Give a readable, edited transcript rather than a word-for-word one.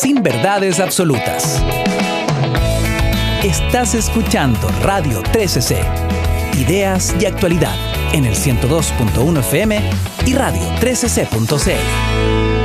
sin verdades absolutas. Estás escuchando Radio 13C. Ideas y actualidad en el 102.1 FM y radio 13c.cl.